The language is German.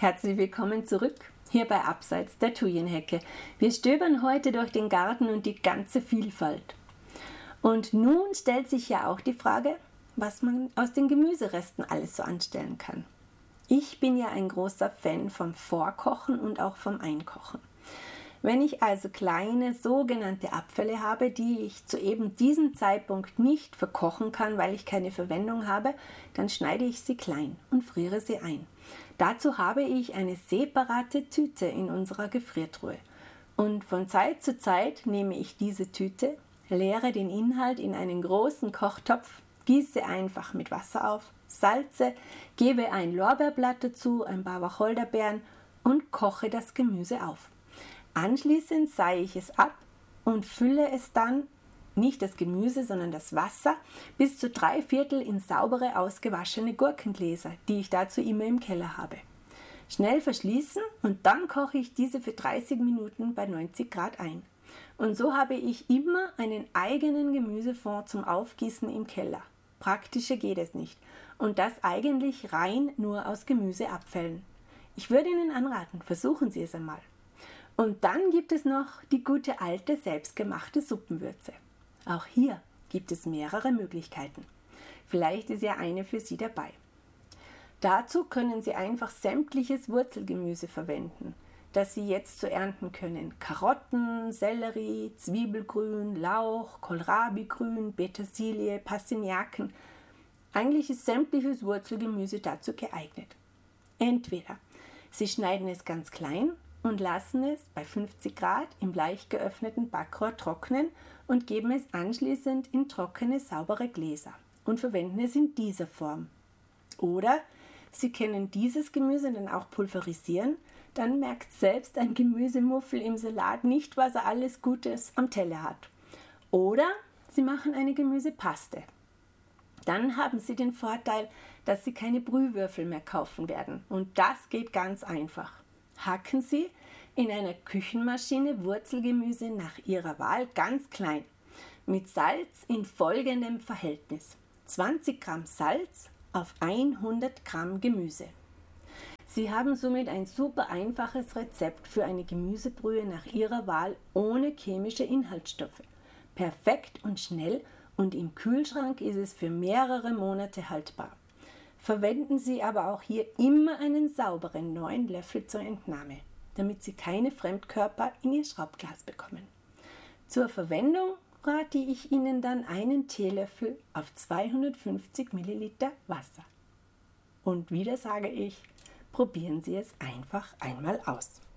Herzlich willkommen zurück, hier bei Abseits der Thujenhecke. Wir stöbern heute durch den Garten und die ganze Vielfalt. Und nun stellt sich ja auch die Frage, was man aus den Gemüseresten alles so anstellen kann. Ich bin ja ein großer Fan vom Vorkochen und auch vom Einkochen. Wenn ich also kleine sogenannte Abfälle habe, die ich zu eben diesem Zeitpunkt nicht verkochen kann, weil ich keine Verwendung habe, dann schneide ich sie klein und friere sie ein. Dazu habe ich eine separate Tüte in unserer Gefriertruhe. Und von Zeit zu Zeit nehme ich diese Tüte, leere den Inhalt in einen großen Kochtopf, gieße einfach mit Wasser auf, salze, gebe ein Lorbeerblatt dazu, ein paar Wacholderbeeren und koche das Gemüse auf. Anschließend seihe ich es ab und fülle es dann, nicht das Gemüse, sondern das Wasser, bis zu 3/4 in saubere, ausgewaschene Gurkengläser, die ich dazu immer im Keller habe. Schnell verschließen und dann koche ich diese für 30 Minuten bei 90 Grad ein. Und so habe ich immer einen eigenen Gemüsefond zum Aufgießen im Keller. Praktischer geht es nicht. Und das eigentlich rein nur aus Gemüseabfällen. Ich würde Ihnen anraten, versuchen Sie es einmal. Und dann gibt es noch die gute alte, selbstgemachte Suppenwürze. Auch hier gibt es mehrere Möglichkeiten. Vielleicht ist ja eine für Sie dabei. Dazu können Sie einfach sämtliches Wurzelgemüse verwenden, das Sie jetzt so ernten können. Karotten, Sellerie, Zwiebelgrün, Lauch, Kohlrabigrün, Petersilie, Pastinaken. Eigentlich ist sämtliches Wurzelgemüse dazu geeignet. Entweder Sie schneiden es ganz klein und lassen es bei 50 Grad im leicht geöffneten Backrohr trocknen und geben es anschließend in trockene, saubere Gläser und verwenden es in dieser Form. Oder Sie können dieses Gemüse dann auch pulverisieren, dann merkt selbst ein Gemüsemuffel im Salat nicht, was er alles Gutes am Teller hat. Oder Sie machen eine Gemüsepaste. Dann haben Sie den Vorteil, dass Sie keine Brühwürfel mehr kaufen werden. Und das geht ganz einfach. Hacken Sie in einer Küchenmaschine Wurzelgemüse nach Ihrer Wahl ganz klein. Mit Salz in folgendem Verhältnis: 20 Gramm Salz auf 100 Gramm Gemüse. Sie haben somit ein super einfaches Rezept für eine Gemüsebrühe nach Ihrer Wahl ohne chemische Inhaltsstoffe. Perfekt und schnell, und im Kühlschrank ist es für mehrere Monate haltbar. Verwenden Sie aber auch hier immer einen sauberen 9 Löffel zur Entnahme, damit Sie keine Fremdkörper in Ihr Schraubglas bekommen. Zur Verwendung rate ich Ihnen dann einen Teelöffel auf 250 Milliliter Wasser. Und wieder sage ich, probieren Sie es einfach einmal aus.